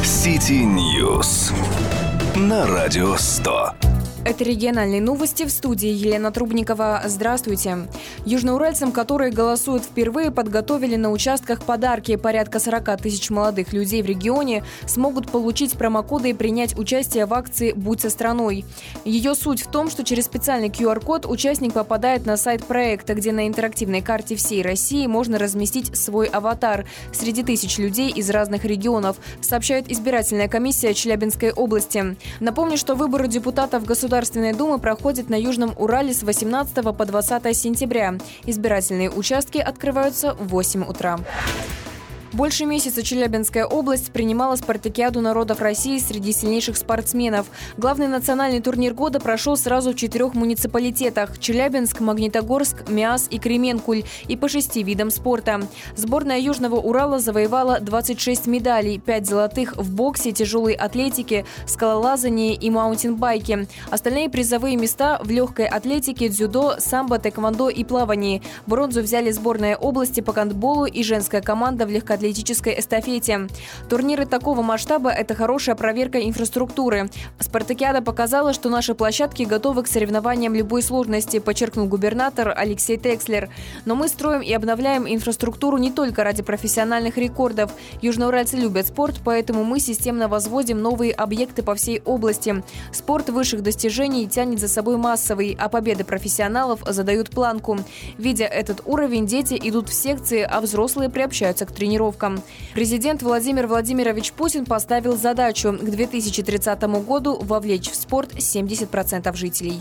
City News на Радио 100. Это региональные новости, в студии Елена Трубникова. Здравствуйте. Южноуральцам, которые голосуют впервые, подготовили на участках подарки. Порядка 40 тысяч молодых людей в регионе смогут получить промокоды и принять участие в акции «Будь со страной». Ее суть в том, что через специальный QR-код участник попадает на сайт проекта, где на интерактивной карте всей России можно разместить свой аватар среди тысяч людей из разных регионов, сообщает избирательная комиссия Челябинской области. Напомню, что выборы депутатов Государственной Думы проходят на Южном Урале с 18 по 20 сентября. Избирательные участки открываются в 8 утра. Больше месяца Челябинская область принимала спартакиаду народов России среди сильнейших спортсменов. Главный национальный турнир года прошел сразу в 4 муниципалитетах – Челябинск, Магнитогорск, Миас и Кременкуль, и по 6 видам спорта. Сборная Южного Урала завоевала 26 медалей, 5 золотых в боксе, тяжелой атлетике, скалолазании и маунтинбайке. Остальные призовые места в легкой атлетике, дзюдо, самбо, тэквондо и плавании. Бронзу взяли сборная области по гандболу и женская команда в легкоатлетической эстафете. Турниры такого масштаба – это хорошая проверка инфраструктуры. Спартакиада показала, что наши площадки готовы к соревнованиям любой сложности, подчеркнул губернатор Алексей Текслер. Но мы строим и обновляем инфраструктуру не только ради профессиональных рекордов. Южноуральцы любят спорт, поэтому мы системно возводим новые объекты по всей области. Спорт высших достижений тянет за собой массовый, а победы профессионалов задают планку. Видя этот уровень, дети идут в секции, а взрослые приобщаются к тренировкам. Президент Владимир Владимирович Путин поставил задачу к 2030 году вовлечь в спорт 70% жителей.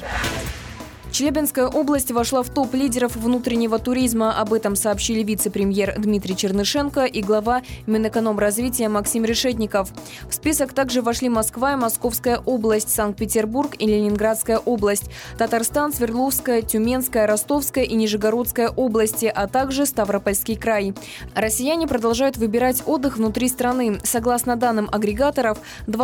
Челябинская область вошла в топ лидеров внутреннего туризма. Об этом сообщили вице-премьер Дмитрий Чернышенко и глава Минэкономразвития Максим Решетников. В список также вошли Москва и Московская область, Санкт-Петербург и Ленинградская область, Татарстан, Свердловская, Тюменская, Ростовская и Нижегородская области, а также Ставропольский край. Россияне продолжают выбирать отдых внутри страны. Согласно данным агрегаторов,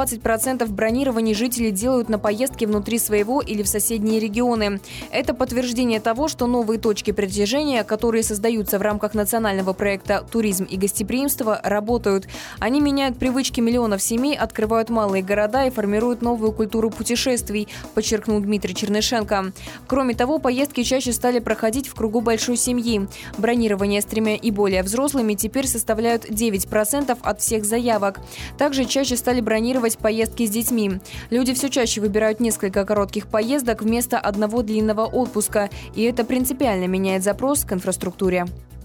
20% бронирований жители делают на поездки внутри своего или в соседние регионы. Это подтверждение того, что новые точки притяжения, которые создаются в рамках национального проекта «Туризм и гостеприимство», работают. Они меняют привычки миллионов семей, открывают малые города и формируют новую культуру путешествий, подчеркнул Дмитрий Чернышенко. Кроме того, поездки чаще стали проходить в кругу большой семьи. Бронирование с 3 и более взрослыми теперь составляют 9% от всех заявок. Также чаще стали бронировать поездки с детьми. Люди все чаще выбирают несколько коротких поездок вместо одного длинного отпуска, и это принципиально меняет запрос к инфраструктуре.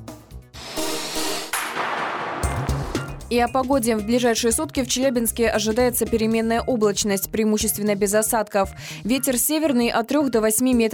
И о погоде. В ближайшие сутки в Челябинске ожидается переменная облачность, преимущественно без осадков. Ветер северный от 3 до 8 метров